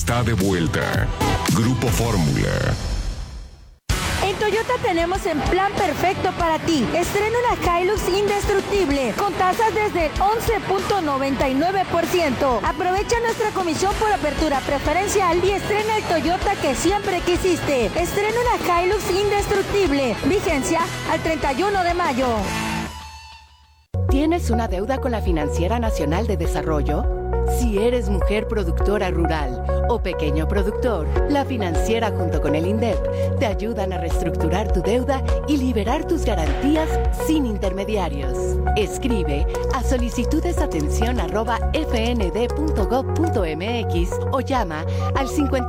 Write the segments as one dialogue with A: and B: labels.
A: está de vuelta. Grupo Fórmula.
B: En Toyota tenemos el plan perfecto para ti. Estrena una Hilux indestructible con tasas desde el 11.99%. Aprovecha nuestra comisión por apertura preferencial y estrena el Toyota que siempre quisiste. Estrena una Hilux indestructible. Vigencia al 31 de mayo.
C: ¿Tienes una deuda con la Financiera Nacional de Desarrollo? Si eres mujer productora rural o pequeño productor, la Financiera junto con el INDEP te ayudan a reestructurar tu deuda y liberar tus garantías sin intermediarios. Escribe a solicitudesatención@fnd.gov.mx o llama al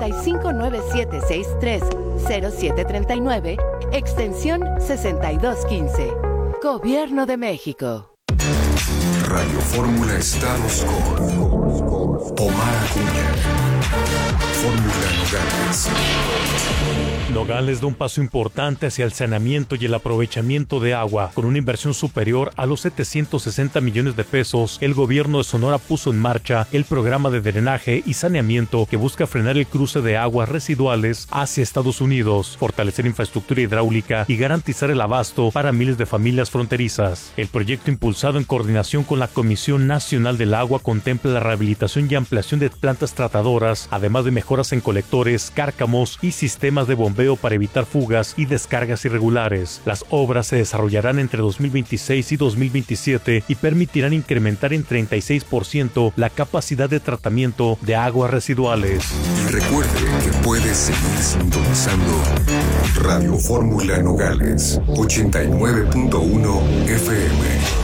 C: 5597630739, extensión 6215. Gobierno de México.
A: Radio Fórmula Estados con Omar Acuña. Fórmula Nogales.
D: Nogales da un paso importante hacia el saneamiento y el aprovechamiento de agua. Con una inversión superior a los 760 millones de pesos, el gobierno de Sonora puso en marcha el programa de drenaje y saneamiento que busca frenar el cruce de aguas residuales hacia Estados Unidos, fortalecer infraestructura hidráulica y garantizar el abasto para miles de familias fronterizas. El proyecto, impulsado en coordinación con la Comisión Nacional del Agua, contempla la rehabilitación y ampliación de plantas tratadoras, además de mejoras en colectores, cárcamos y sistemas de bombeo para evitar fugas y descargas irregulares. Las obras se desarrollarán entre 2026 y 2027 y permitirán incrementar en 36% la capacidad de tratamiento de aguas residuales.
A: Y recuerde que puede seguir sintonizando Radio Fórmula Nogales 89.1 FM.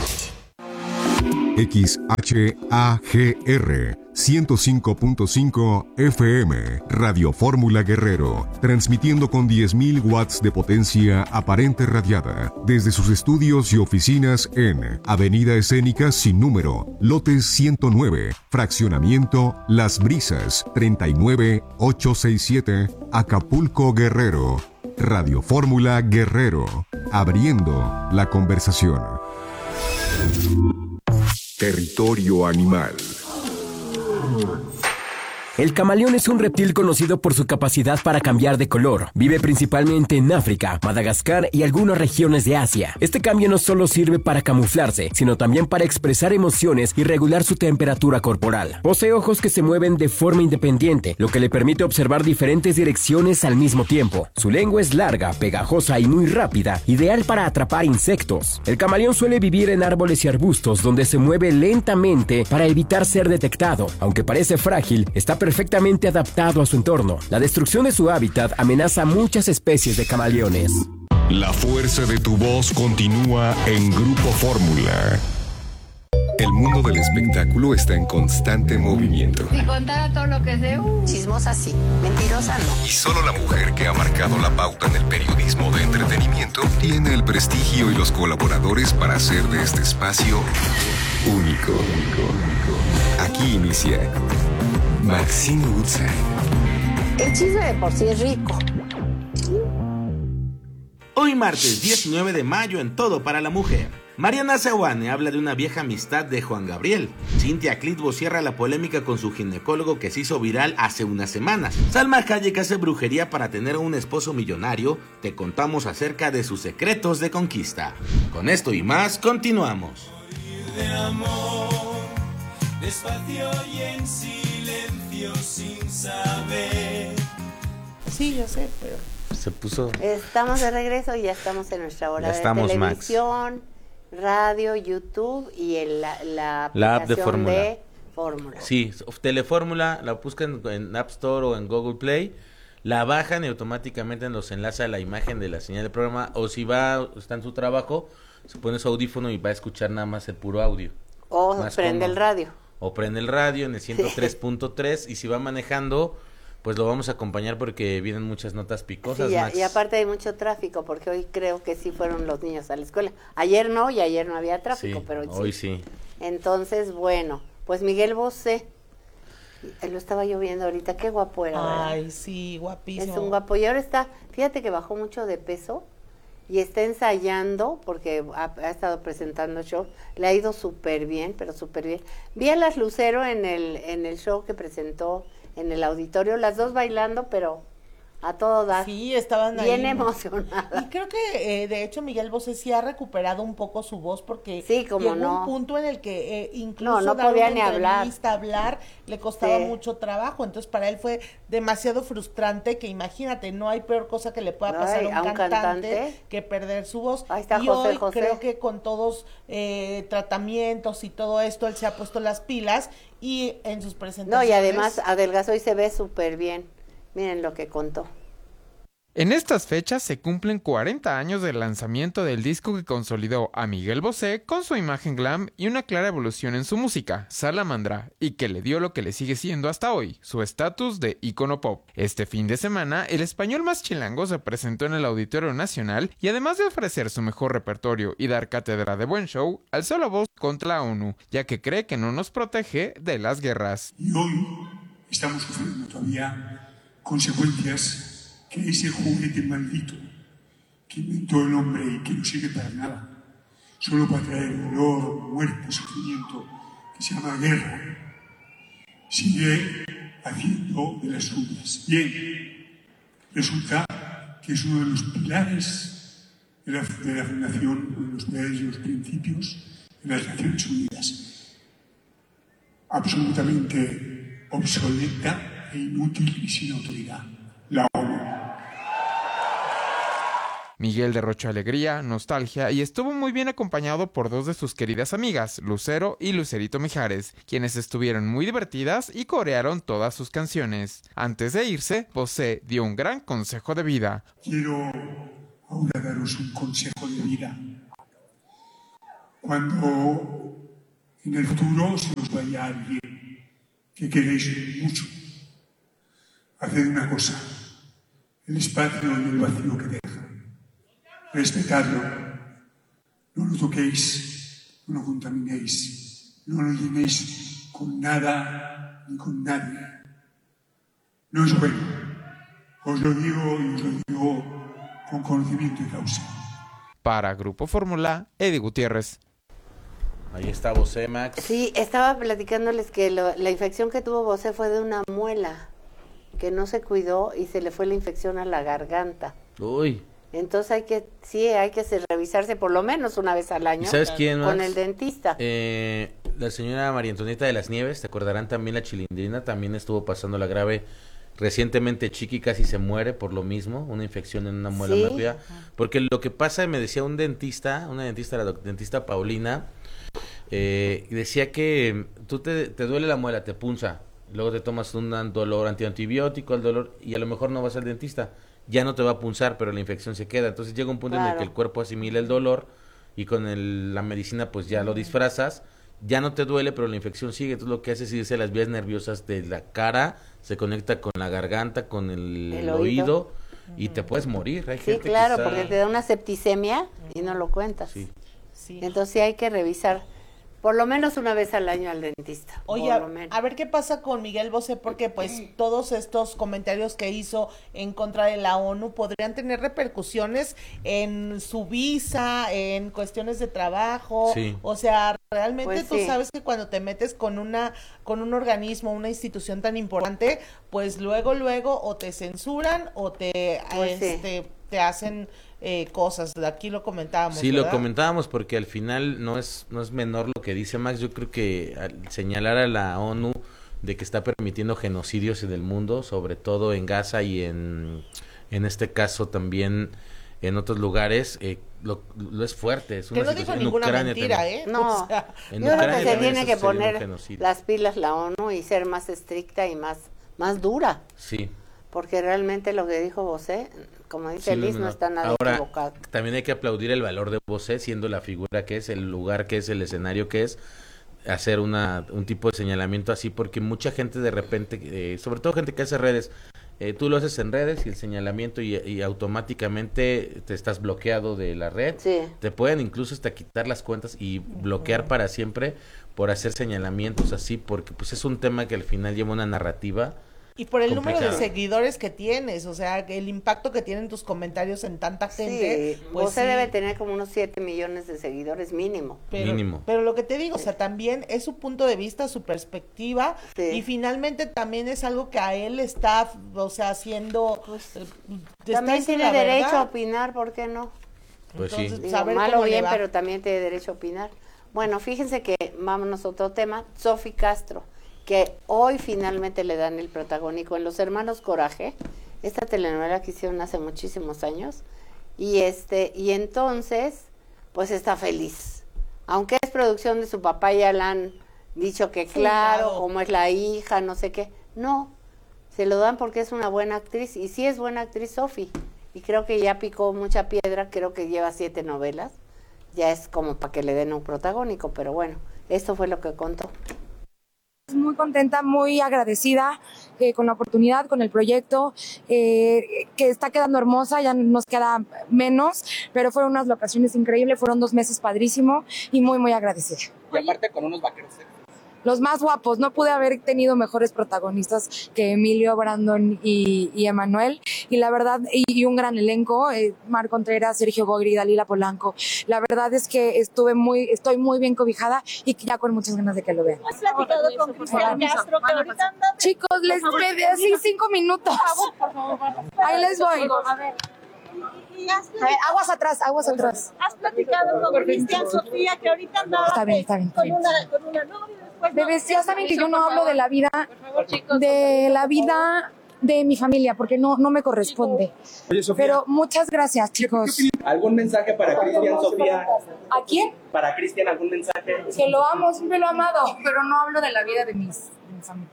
A: XHAGR 105.5 FM, Radio Fórmula Guerrero, transmitiendo con 10.000 watts de potencia aparente radiada desde sus estudios y oficinas en Avenida Escénica sin número, lote 109, fraccionamiento Las Brisas, 39867, Acapulco, Guerrero. Radio Fórmula Guerrero, abriendo la conversación. Territorio animal.
E: El camaleón es un reptil conocido por su capacidad para cambiar de color. Vive principalmente en África, Madagascar y algunas regiones de Asia. Este cambio no solo sirve para camuflarse, sino también para expresar emociones y regular su temperatura corporal. Posee ojos que se mueven de forma independiente, lo que le permite observar diferentes direcciones al mismo tiempo. Su lengua es larga, pegajosa y muy rápida, ideal para atrapar insectos. El camaleón suele vivir en árboles y arbustos donde se mueve lentamente para evitar ser detectado. Aunque parece frágil, está perfectamente adaptado a su entorno. La destrucción de su hábitat amenaza a muchas especies de camaleones.
A: La fuerza de tu voz continúa en Grupo Fórmula. El mundo del espectáculo está en constante movimiento.
F: Si contara todo lo que sé, chismosa sí, mentirosa no.
A: Y solo la mujer que ha marcado la pauta en el periodismo de entretenimiento tiene el prestigio y los colaboradores para hacer de este espacio único. Aquí inicia Maxine Woodside.
F: El chisme de por sí es rico.
G: Hoy martes 19 de mayo en Todo para la Mujer. Mariana Zawane habla de una vieja amistad de Juan Gabriel. Cintia Clitbo cierra la polémica con su ginecólogo que se hizo viral hace unas semanas. Salma Hayek hace brujería para tener un esposo millonario. Te contamos acerca de sus secretos de conquista. Con esto y más, continuamos.
H: De amor, despacio y en silencio sin saber.
F: Sí, yo sé, pero
G: se puso.
F: Estamos de regreso y ya estamos en nuestra hora
G: ya
F: de
G: estamos,
F: televisión,
G: Max.
F: Radio, YouTube y la
G: app de Fórmula. Sí, Telefórmula, la buscan en App Store o en Google Play, la bajan y automáticamente nos enlaza la imagen de la señal del programa, o si está en su trabajo, se pone su audífono y va a escuchar nada más el puro audio.
F: O prende el radio.
G: O prende el radio en el 103.3 y si va manejando, pues lo vamos a acompañar porque vienen muchas notas picosas.
F: Sí,
G: Max.
F: Y aparte hay mucho tráfico porque hoy creo que sí fueron los niños a la escuela. Ayer no, y ayer no había tráfico,
G: sí,
F: pero
G: hoy sí.
F: Entonces, bueno, pues Miguel Bosé, lo estaba yo viendo ahorita, qué guapo era, ¿verdad?
I: Ay, sí, guapísimo.
F: Es un guapo, y ahora está, fíjate que bajó mucho de peso y está ensayando porque ha estado presentando show, le ha ido súper bien, pero súper bien. Vi a Las Lucero en el show que presentó en el auditorio, las dos bailando, pero a todo dar.
I: Sí, estaban
F: bien
I: ahí
F: emocionadas.
I: Y creo que, de hecho, Miguel Bosé sí ha recuperado un poco su voz, porque
F: sí, como
I: llegó un punto en el que incluso no
F: podía
I: dar
F: ni
I: hablar le costaba mucho trabajo. Entonces, para él fue demasiado frustrante, que imagínate, no hay peor cosa que le pueda pasar a un cantante que perder su voz.
F: Ahí está
I: y
F: José,
I: hoy creo que con todos tratamientos y todo esto, él se ha puesto las pilas y en sus presentaciones...
F: No, y además adelgazó y se ve súper bien. Miren lo que contó.
J: En estas fechas se cumplen 40 años del lanzamiento del disco que consolidó a Miguel Bosé con su imagen glam y una clara evolución en su música, Salamandra, y que le dio lo que le sigue siendo hasta hoy, su estatus de ícono pop. Este fin de semana, el español más chilango se presentó en el Auditorio Nacional y además de ofrecer su mejor repertorio y dar cátedra de buen show, alzó la voz contra la ONU, ya que cree que no nos protege de las guerras.
K: Y hoy estamos sufriendo todavía consecuencias que ese juguete maldito que inventó el hombre y que no sirve para nada, solo para traer dolor, muerte, sufrimiento, que se llama guerra, sigue haciendo de las suyas. Bien, resulta que es uno de los pilares de la Fundación, uno de los pilares de los principios de las Naciones Unidas. Absolutamente obsoleta e inútil y sin autoridad. La ONU.
J: Miguel derrochó alegría, nostalgia y estuvo muy bien acompañado por dos de sus queridas amigas, Lucero y Lucerito Mijares, quienes estuvieron muy divertidas y corearon todas sus canciones. Antes de irse, Bosé dio un gran consejo de vida.
K: Quiero ahora daros un consejo de vida. Cuando en el futuro se os vaya alguien que queréis mucho, haced una cosa: el espacio y el vacío que deja, respetadlo, no lo toquéis, no lo contaminéis, no lo llenéis con nada ni con nadie. No es bueno, os lo digo y os lo digo con conocimiento de causa.
J: Para Grupo Fórmula, Eddie Gutiérrez.
G: Ahí está Bosé, Max.
F: Sí, estaba platicándoles que la infección que tuvo Bosé fue de una muela, que no se cuidó y se le fue la infección a la garganta.
G: Uy.
F: Entonces hay que revisarse por lo menos una vez al año.
G: ¿Sabes quién más?
F: Con el dentista.
G: La señora María Antonieta de las Nieves, te acordarán también, la Chilindrina, también estuvo pasando la grave recientemente. Chiqui casi se muere por lo mismo, una infección en una muela muy rápida. Porque lo que pasa, me decía una dentista, la dentista Paulina, decía que tú te duele la muela, te punza, luego te tomas un dolor antibiótico al dolor y a lo mejor no vas al dentista. Ya no te va a punzar, pero la infección se queda. Entonces llega un punto en el que el cuerpo asimila el dolor y con la medicina pues ya lo disfrazas, ya no te duele, pero la infección sigue. Entonces lo que hace es irse a las vías nerviosas de la cara, se conecta con la garganta, con el oído y te puedes morir. Hay gente
F: claro, porque te da una septicemia y no lo cuentas.
I: Sí.
F: Entonces sí hay que revisar por lo menos una vez al año al dentista.
I: Oye, a ver qué pasa con Miguel Bosé, porque pues todos estos comentarios que hizo en contra de la ONU podrían tener repercusiones en su visa, en cuestiones de trabajo.
G: Sí.
I: O sea, realmente
F: pues
I: tú sabes que cuando te metes con un organismo, una institución tan importante, pues luego o te censuran o te hacen cosas. Aquí lo comentábamos.
G: Sí,
I: ¿verdad?
G: lo comentábamos porque al final no es menor lo que dice Max. Yo creo que al señalar a la ONU de que está permitiendo genocidios en el mundo, sobre todo en Gaza y en este caso también en otros lugares, lo es fuerte. Es una
I: que no dijo ninguna
G: Ucrania
I: mentira,
G: también.
F: No,
I: o sea,
F: yo creo que se tiene que poner las pilas la ONU y ser más estricta y más dura.
G: Sí.
F: Porque realmente lo que dijo Bosé, como dice Liz, no está nada equivocado.
G: También hay que aplaudir el valor de Bosé, siendo la figura que es, el lugar que es, el escenario que es, hacer un tipo de señalamiento así, porque mucha gente de repente, sobre todo gente que hace redes, tú lo haces en redes y el señalamiento y automáticamente te estás bloqueado de la red.
F: Sí.
G: Te pueden incluso hasta quitar las cuentas y bloquear para siempre por hacer señalamientos así, porque pues es un tema que al final lleva una narrativa.
I: Y por el número de
G: complicado.
I: seguidores que tienes, o sea, el impacto que tienen tus comentarios en tanta gente.
F: Sí,
I: Pues
F: José
I: sí.
F: debe tener como unos 7 millones de seguidores mínimo.
I: Pero lo que te digo, o sea, también es su punto de vista, su perspectiva,
F: Sí.
I: y finalmente también es algo que a él está, o sea, haciendo... te está
F: También
I: diciendo
F: tiene
I: la
F: derecho
I: verdad.
F: a opinar, ¿por qué no?
G: Pues
I: Entonces,
G: sí.
I: pues,
F: Digo,
I: a ver
F: mal
I: cómo
F: o
I: le
F: bien,
I: va.
F: pero también tiene derecho a opinar. Bueno, fíjense que vámonos a otro tema. Sofi Castro, que hoy finalmente le dan el protagónico en Los Hermanos Coraje, esta telenovela que hicieron hace muchísimos años, y entonces, pues está feliz. Aunque es producción de su papá, ya le han dicho que claro, como es la hija, no sé qué. No, se lo dan porque es una buena actriz, y sí es buena actriz Sofi, y creo que ya picó mucha piedra, creo que lleva 7 novelas, ya es como para que le den un protagónico, pero bueno, esto fue lo que contó.
L: Muy contenta, muy agradecida con la oportunidad, con el proyecto, que está quedando hermosa, ya nos queda menos, pero fueron unas locaciones increíbles, fueron 2 meses padrísimo y muy, muy agradecida.
M: Y aparte con unos vaqueros.
L: Los más guapos, no pude haber tenido mejores protagonistas que Emilio, Brandon y Emanuel, y la verdad, y un gran elenco, Marc Contreras, Sergio Bogri, Dalila Polanco. La verdad es que estoy muy bien cobijada y ya con muchas ganas de que lo vean.
N: ¿Has platicado con Cristian Castro, que ahorita anda?
L: Chicos, les pedí así 5 minutos. Ahí les voy.
N: A ver,
L: aguas atrás.
N: ¿Has platicado con Cristian, Sofía, que ahorita anda
L: Está bien.
N: con una novia? Después
L: Bebés, ya saben que yo no hablo de la vida, de mi familia, porque no me corresponde.
M: Oye, Sofía.
L: Pero muchas gracias, chicos.
M: ¿Algún mensaje para Cristian, Sofía?
L: ¿A quién?
M: Para Cristian, ¿algún mensaje?
L: Que lo amo, siempre lo he amado, pero no hablo de la vida de mi familia.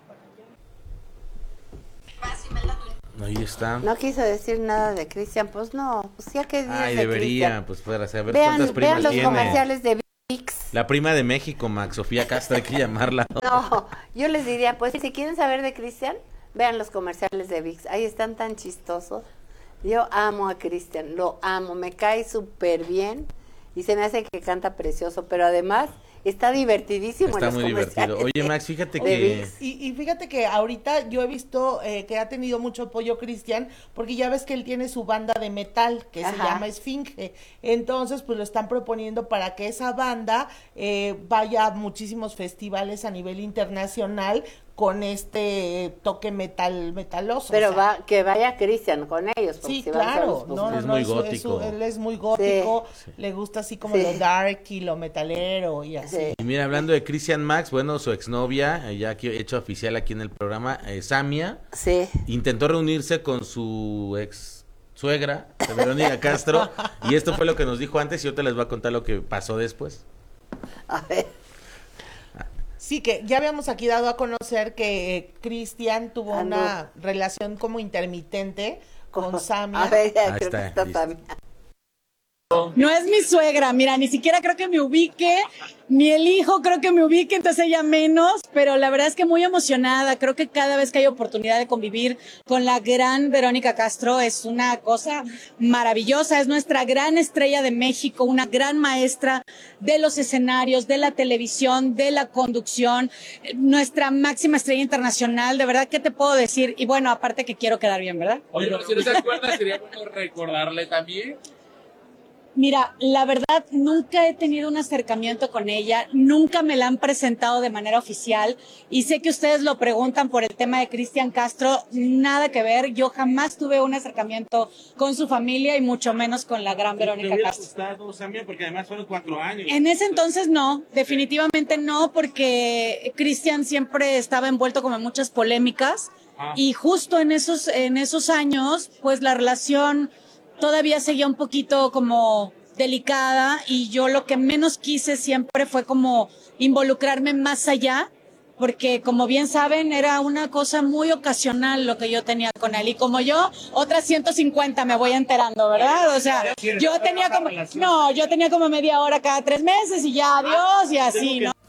G: Ahí está.
F: No quiso decir nada de Cristian, pues no, pues ya que
G: Ay,
F: de
G: debería,
F: Cristian.
G: pues para saber
F: Vean,
G: cuántas primas
F: vean los
G: tiene.
F: comerciales de VIX.
G: La prima de México, Max, Sofía Castro, hay que llamarla.
F: No, yo les diría, pues si quieren saber de Cristian, vean los comerciales de VIX, ahí están tan chistosos. Yo amo a Cristian, lo amo, me cae súper bien y se me hace que canta precioso, pero además está divertidísimo.
G: Está
F: en los
G: muy divertido.
F: comerciales
G: Oye, Max, fíjate
F: de
G: que...
F: VIX.
I: Y fíjate que ahorita yo he visto que ha tenido mucho apoyo Cristian, porque ya ves que él tiene su banda de metal que se
F: Ajá.
I: llama Esfinge. Entonces, pues lo están proponiendo para que esa banda vaya a muchísimos festivales a nivel internacional con este toque metaloso.
F: Pero
I: o sea.
F: que vaya Cristian con ellos. porque
I: Sí,
F: si van
I: claro.
F: solos, pues,
I: No,
G: Es muy
I: eso-
G: gótico.
I: él es muy gótico,
F: Sí.
I: le gusta así como
F: Sí.
I: lo dark y lo metalero y así.
F: Sí.
G: Y mira, hablando de Christian Max, bueno, su exnovia, ya que he hecho oficial aquí en el programa, Samia,
F: Sí.
G: intentó reunirse con su ex suegra, Verónica Castro, y esto fue lo que nos dijo antes y ahorita les voy a contar lo que pasó después.
F: A ver.
I: Sí, que ya habíamos aquí dado a conocer que Cristian tuvo
F: Ah,
I: una relación como intermitente con Samia.
F: A ver, ya
G: Ahí
F: creo que
G: está,
F: está
G: listo.
F: también.
N: No es mi suegra, mira, ni siquiera creo que me ubique, ni el hijo creo que me ubique, entonces ella menos, pero la verdad es que muy emocionada. Creo que cada vez que hay oportunidad de convivir con la gran Verónica Castro es una cosa maravillosa. Es nuestra gran estrella de México, una gran maestra de los escenarios, de la televisión, de la conducción, nuestra máxima estrella internacional. De verdad, ¿qué te puedo decir? Y bueno, aparte que quiero quedar bien, ¿verdad?
O: Oye, pero si no se acuerda, sería bueno recordarle también.
N: Mira, la verdad, nunca he tenido un acercamiento con ella, nunca me la han presentado de manera oficial y sé que ustedes lo preguntan por el tema de Cristian Castro, nada que ver, yo jamás tuve un acercamiento con su familia y mucho menos con la gran Verónica Castro.
O: Gustado, Samia, porque además fueron 4 años.
N: En ese entonces no, definitivamente no, porque Cristian siempre estaba envuelto como en muchas polémicas y justo en esos años, pues la relación todavía seguía un poquito como delicada y yo lo que menos quise siempre fue como involucrarme más allá, porque como bien saben era una cosa muy ocasional lo que yo tenía con él y como yo, otras 150 me voy enterando, ¿verdad? O sea, yo tenía como media hora cada 3 meses y ya adiós y así, ¿no?